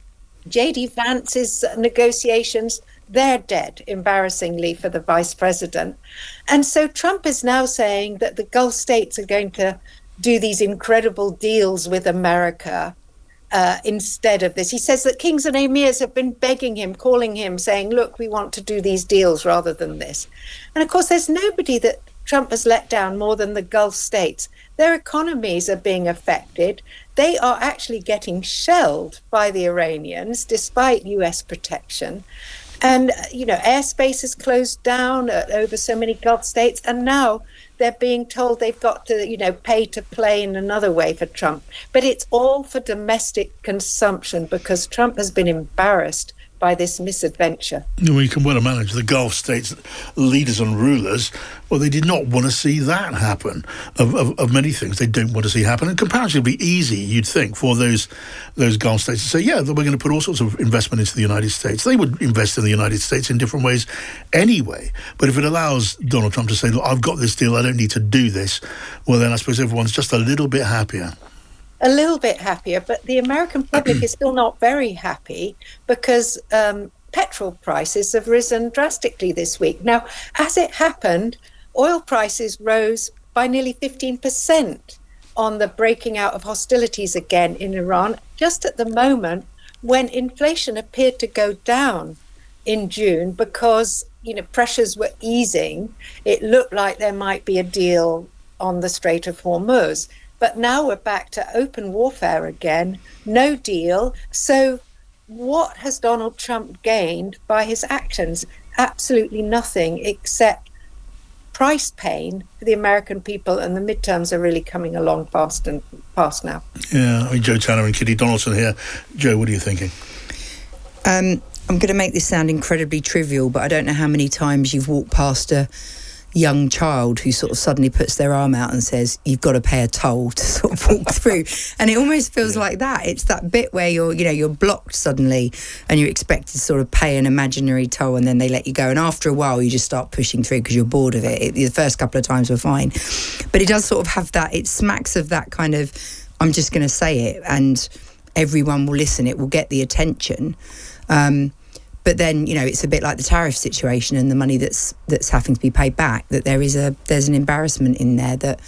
J D Vance's negotiations, they're dead, embarrassingly, for the vice president. And so Trump is now saying that the Gulf states are going to do these incredible deals with America uh, instead of this. He says that kings and emirs have been begging him, calling him, saying, look, we want to do these deals rather than this. And of course, there's nobody that Trump has let down more than the Gulf states. Their economies are being affected. They are actually getting shelled by the Iranians, despite U S protection. And, you know, airspace is closed down uh, over so many Gulf states. And now they're being told they've got to, you know, pay to play in another way for Trump. But it's all for domestic consumption, because Trump has been embarrassed by this misadventure. Well, you can well manage the Gulf states' leaders and rulers. Well, they did not want to see that happen. Of, of, of many things they don't want to see happen. And comparatively easy, you'd think, for those those Gulf states to say, yeah, we're going to put all sorts of investment into the United States. They would invest in the United States in different ways anyway. But if it allows Donald Trump to say, look, I've got this deal, I don't need to do this, well, then I suppose everyone's just a little bit happier. A little bit happier, but the American public is still not very happy, because um, petrol prices have risen drastically this week. Now, as it happened, oil prices rose by nearly fifteen percent on the breaking out of hostilities again in Iran, just at the moment when inflation appeared to go down in June, because, you know, pressures were easing. It looked like there might be a deal on the Strait of Hormuz. But now we're back to open warfare again, no deal. So what has Donald Trump gained by his actions? Absolutely nothing, except price pain for the American people, and the midterms are really coming along fast and fast now. Yeah, I mean, Joe Tanner and Kitty Donaldson here. Joe, what are you thinking? Um, I'm going to make this sound incredibly trivial, but I don't know how many times you've walked past a young child who sort of suddenly puts their arm out and says, you've got to pay a toll to sort of walk through. And it almost feels yeah. like that. It's that bit where you're, you know, you're blocked suddenly and you expect to sort of pay an imaginary toll, and then they let you go. And after a while, you just start pushing through because you're bored of it. it. The first couple of times were fine. But it does sort of have that, it smacks of that kind of, I'm just going to say it and everyone will listen. It will get the attention. Um, But then, you know, it's a bit like the tariff situation and the money that's that's having to be paid back, that there is a there's an embarrassment in there that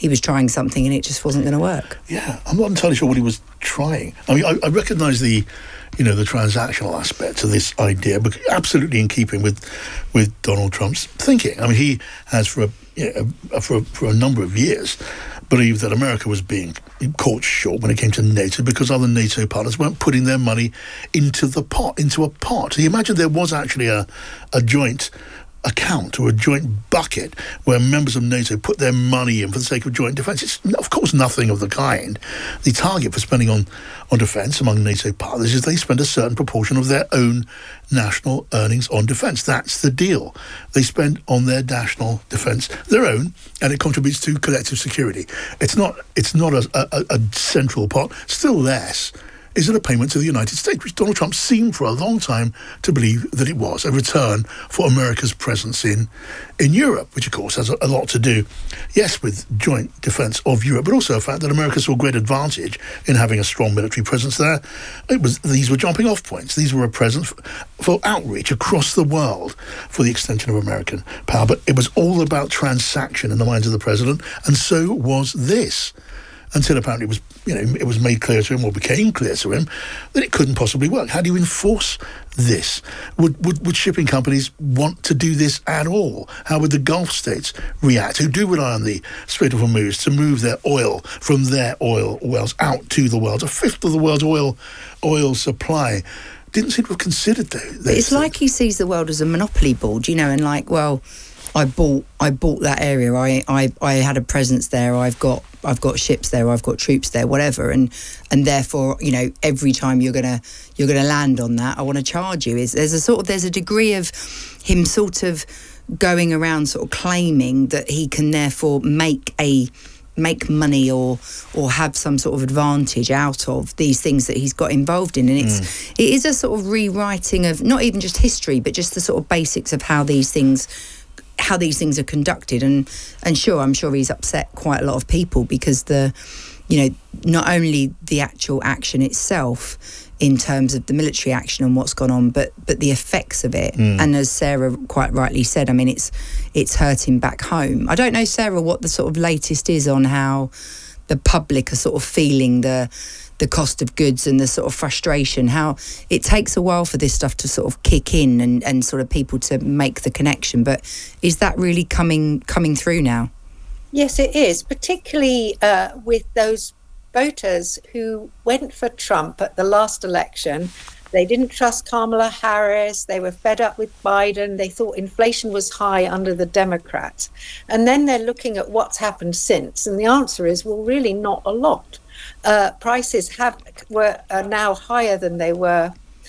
he was trying something and it just wasn't going to work. Yeah, I'm not entirely sure what he was trying. I mean, I, I recognise the, you know, the transactional aspect of this idea, but absolutely in keeping with with Donald Trump's thinking. I mean, he has for a you know, for for a number of years believed that America was being caught short when it came to NATO because other NATO partners weren't putting their money into the pot, into a pot. So you imagine there was actually a a joint account or a joint bucket where members of NATO put their money in for the sake of joint defence. It's, of course, nothing of the kind. The target for spending on, on defence among NATO partners is they spend a certain proportion of their own national earnings on defence. That's the deal. They spend on their national defence their own, and it contributes to collective security. It's not, it's not a, a, a central pot. Still less is it a payment to the United States, which Donald Trump seemed for a long time to believe that it was, a return for America's presence in in Europe, which of course has a, a lot to do, yes, with joint defence of Europe, but also the fact that America saw great advantage in having a strong military presence there. It was These were jumping off points. These were a presence for, for outreach across the world for the extension of American power. But it was all about transaction in the minds of the president, and so was this. Until apparently it was, you know, it was made clear to him, or became clear to him, that it couldn't possibly work. How do you enforce this? Would, would would shipping companies want to do this at all? How would the Gulf states react, who do rely on the Strait of Hormuz to move their oil from their oil wells out to the world? A fifth of the world's oil oil supply. Didn't seem to have considered those. But it's like he sees the world as a monopoly board, you know, and like, well, I bought I bought that area. I, I, I had a presence there. I've got I've got ships there. I've got troops there. Whatever. And and therefore, you know, every time you're gonna you're gonna land on that, I want to charge you. Is there's a sort of there's a degree of him sort of going around sort of claiming that he can therefore make a make money or or have some sort of advantage out of these things that he's got involved in. And it's mm. it is a sort of rewriting of not even just history, but just the sort of basics of how these things. how these things are conducted, and and sure, I'm sure he's upset quite a lot of people because the, you know, not only the actual action itself in terms of the military action and what's gone on, but but the effects of it. Mm. And as Sarah quite rightly said, I mean, it's it's hurting back home. I don't know, Sarah, what the sort of latest is on how the public are sort of feeling the the cost of goods and the sort of frustration, how it takes a while for this stuff to sort of kick in and, and sort of people to make the connection. But is that really coming coming through now? Yes, it is, particularly uh, with those voters who went for Trump at the last election. They didn't trust Kamala Harris. They were fed up with Biden. They thought inflation was high under the Democrats. And then they're looking at what's happened since. And the answer is, well, really not a lot. Uh, prices have were are now higher than they were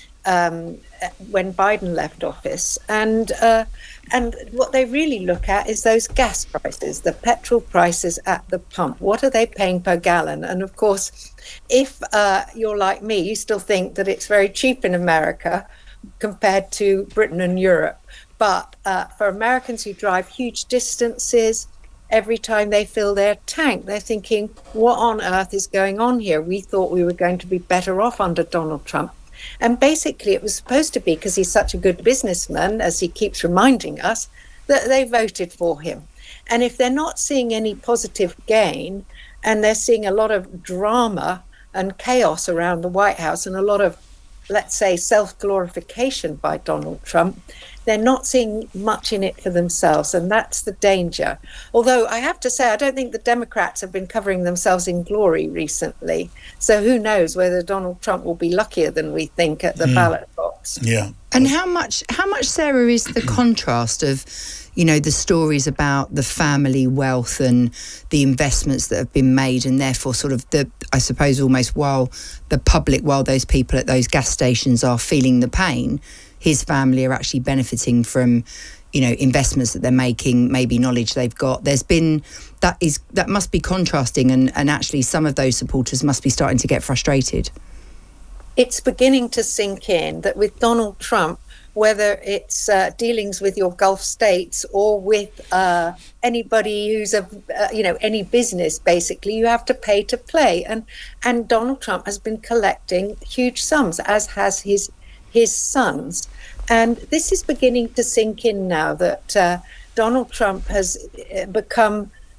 um, when Biden left office, and uh, and what they really look at is those gas prices, the petrol prices at the pump. What are they paying per gallon? And of course, if uh, you're like me, you still think that it's very cheap in America compared to Britain and Europe. But uh, for Americans who drive huge distances, every time they fill their tank, they're thinking, what on earth is going on here? We thought we were going to be better off under Donald Trump. And basically it was supposed to be, because he's such a good businessman, as he keeps reminding us, that they voted for him. And if they're not seeing any positive gain, and they're seeing a lot of drama and chaos around the White House and a lot of, let's say, self-glorification by Donald Trump, they're not seeing much in it for themselves, and that's the danger. Although I have to say, I don't think the Democrats have been covering themselves in glory recently. So who knows whether Donald Trump will be luckier than we think at the mm. ballot box. Yeah. And how much, how much, Sarah, is the contrast of, you know, the stories about the family wealth and the investments that have been made, and therefore sort of the, I suppose, almost while the public, while those people at those gas stations are feeling the pain, his family are actually benefiting from, you know, investments that they're making, maybe knowledge they've got. There's been, that is, that must be contrasting, and, and actually some of those supporters must be starting to get frustrated. It's beginning to sink in that with Donald Trump, whether it's uh, dealings with your Gulf states or with uh, anybody who's a, uh, you know, any business, basically, you have to pay to play. And and Donald Trump has been collecting huge sums, as has his his sons. And this is beginning to sink in now that uh, Donald Trump has become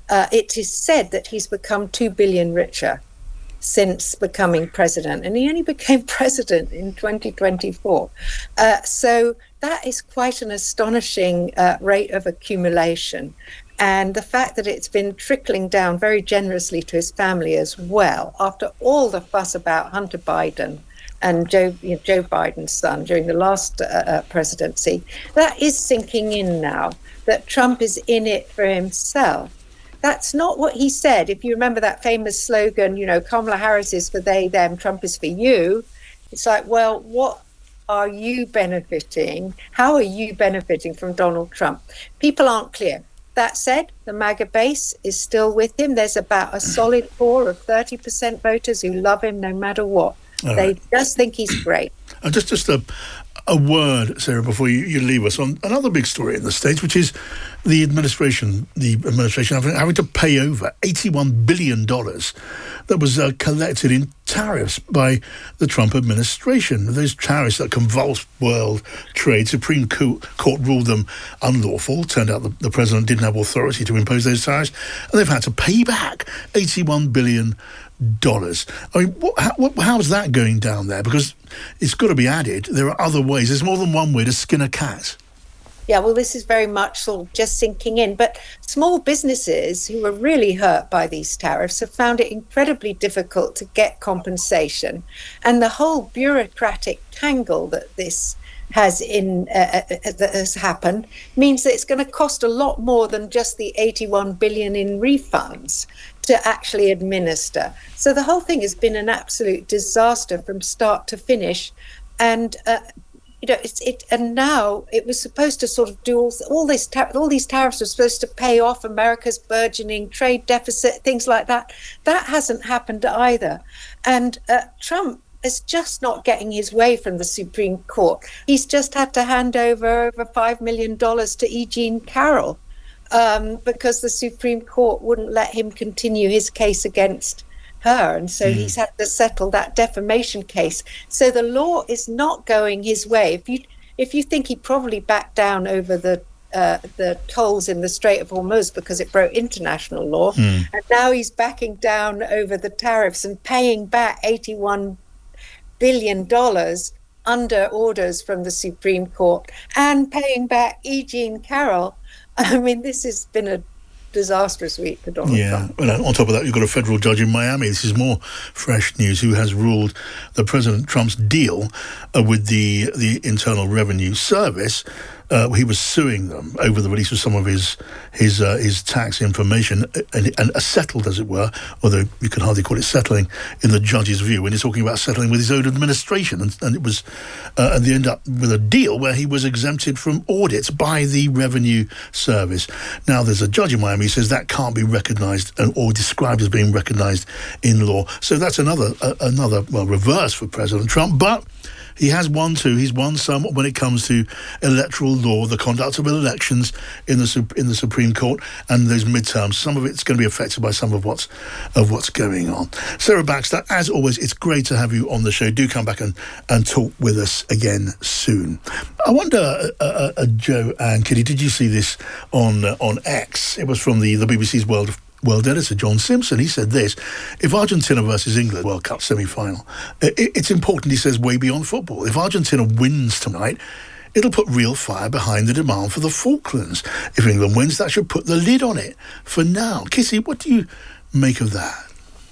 Uh, it is said that he's become two billion richer since becoming president, and he only became president in twenty twenty-four. Uh, so that is quite an astonishing uh, rate of accumulation. And the fact that it's been trickling down very generously to his family as well, after all the fuss about Hunter Biden and Joe, you know, Joe Biden's son during the last uh, uh, presidency, that is sinking in now, that Trump is in it for himself. That's not what he said. If you remember that famous slogan, you know, Kamala Harris is for they, them, Trump is for you. It's like, well, what are you benefiting? How are you benefiting from Donald Trump? People aren't clear. That said, the MAGA base is still with him. There's about a solid core of thirty percent voters who love him no matter what. All they right. just think he's great. And just, just a, a word, Sarah, before you, you leave us on another big story in the States, which is the administration, the administration having, having to pay over eighty-one billion dollars that was uh, collected in tariffs by the Trump administration. Those tariffs that convulsed world trade, Supreme Court ruled them unlawful. Turned out the, the president didn't have authority to impose those tariffs, and they've had to pay back eighty-one billion dollars. I mean, what, how, what, how's that going down there? Because it's got to be added. There are other ways. There's more than one way to skin a cat. Yeah, well, this is very much sort of just sinking in. But small businesses who were really hurt by these tariffs have found it incredibly difficult to get compensation. And the whole bureaucratic tangle that this has in uh, uh, that has happened means that it's going to cost a lot more than just the eighty-one billion in refunds to actually administer. So the whole thing has been an absolute disaster from start to finish. And uh, you know, it's it, and now it was supposed to sort of do all, all this. Tar- all these tariffs were supposed to pay off America's burgeoning trade deficit, things like that. That hasn't happened either. And uh, Trump is just not getting his way from the Supreme Court. He's just had to hand over over five million dollars to E. Jean Carroll um, because the Supreme Court wouldn't let him continue his case against her, and so mm. he's had to settle that defamation case. So the law is not going his way. If you if you think he probably backed down over the uh, the tolls in the Strait of Hormuz because it broke international law, mm. and now he's backing down over the tariffs and paying back eighty-one billion dollars under orders from the Supreme Court and paying back E. Jean Carroll. I mean, this has been a disastrous week for Donald yeah. Trump. Well, on top of that, you've got a federal judge in Miami. This is more fresh news, who has ruled that President Trump's deal uh, with the the Internal Revenue Service, uh, he was suing them over the release of some of his his uh, his tax information, and, and uh, settled, as it were, although you can hardly call it settling in the judge's view, when he's talking about settling with his own administration. And, and it was, uh, and they end up with a deal where he was exempted from audits by the Revenue Service. Now, there's a judge in Miami who says that can't be recognised or described as being recognised in law. So that's another uh, another well reverse for President Trump, but he has won too. He's won some when it comes to electoral law, the conduct of elections in the in the Supreme Court, and those midterms. Some of it's going to be affected by some of what's of what's going on. Sarah Baxter, as always, it's great to have you on the show. Do come back and, and talk with us again soon. I wonder, uh, uh, uh, Joe and Kitty, did you see this on uh, on X? It was from the, the B B C's World of World editor, John Simpson. He said this: if Argentina versus England World Cup semi-final, it, it's important, he says, way beyond football. If Argentina wins tonight, it'll put real fire behind the demand for the Falklands. If England wins, that should put the lid on it for now. Kissy, what do you make of that?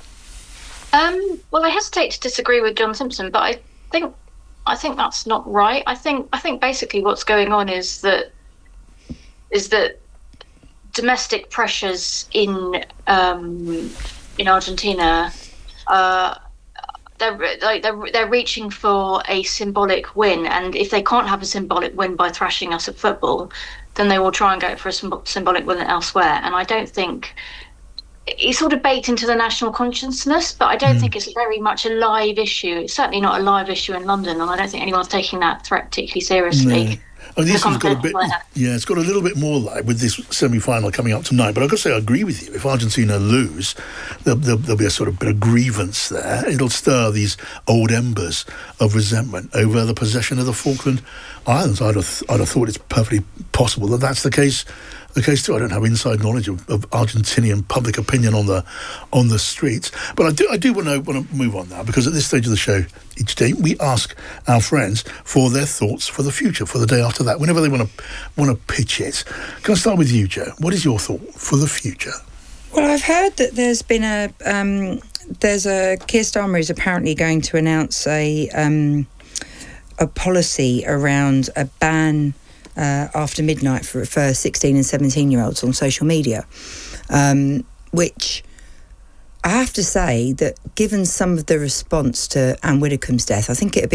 Um, well, I hesitate to disagree with John Simpson, but I think I think that's not right. I think I think basically what's going on is that is that domestic pressures in um, in Argentina, uh, they're like they're they're reaching for a symbolic win, and if they can't have a symbolic win by thrashing us at football, then they will try and go for a symbolic win elsewhere. And I don't think it's sort of baked into the national consciousness, but I don't mm. think it's very much a live issue. It's certainly not a live issue in London, and I don't think anyone's taking that threat particularly seriously. No. Oh, this one's got a bit, yeah, it's got a little bit more live with this semi-final coming up tonight. But I've got to say, I agree with you. If Argentina lose, there'll, there'll, there'll be a sort of bit of grievance there. It'll stir these old embers of resentment over the possession of the Falkland Islands. I'd have, I'd have thought it's perfectly possible that that's the case the case too. I don't have inside knowledge of, of Argentinian public opinion on the on the streets, but I do I do want to want to move on now, because at this stage of the show each day we ask our friends for their thoughts for the future, for the day after that, whenever they want to want to pitch it. Can I start with you, Joe? What is your thought for the future? Well, I've heard that there's been a um, there's a Keir Starmer is apparently going to announce a um, a policy around a ban uh, after midnight for for sixteen and seventeen year olds on social media, um, which I have to say that given some of the response to Anne Widdecombe's death, I think it'd be